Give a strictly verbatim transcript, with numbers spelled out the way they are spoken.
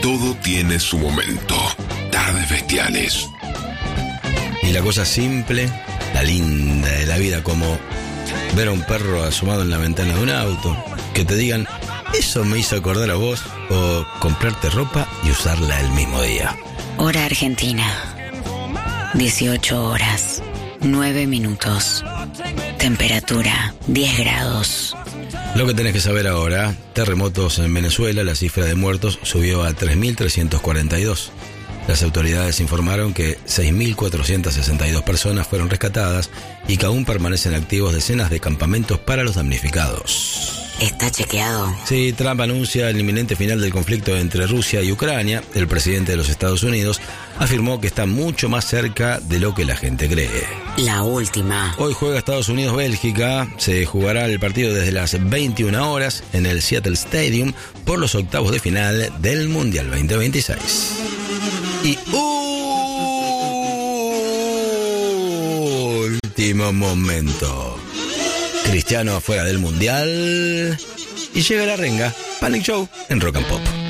Todo tiene su momento. Tardes Bestiales. Y la cosa simple, la linda de la vida, como ver a un perro asomado en la ventana de un auto, que te digan, eso me hizo acordar a vos, o comprarte ropa y usarla el mismo día. Hora Argentina. dieciocho horas, nueve minutos. Temperatura, diez grados. Lo que tenés que saber ahora, terremotos en Venezuela, la cifra de muertos subió a tres mil trescientos cuarenta y dos. Las autoridades informaron que seis mil cuatrocientas sesenta y dos personas fueron rescatadas y que aún permanecen activos decenas de campamentos para los damnificados. ¿Está chequeado? Sí, Trump anuncia el inminente final del conflicto entre Rusia y Ucrania. El presidente de los Estados Unidos afirmó que está mucho más cerca de lo que la gente cree. La última. Hoy juega Estados Unidos-Bélgica. Se jugará el partido desde las veintiuna horas en el Seattle Stadium por los octavos de final del Mundial veinte veintiséis. Y último momento. Cristiano afuera del Mundial y llega la renga. Panic Show en Rock and Pop.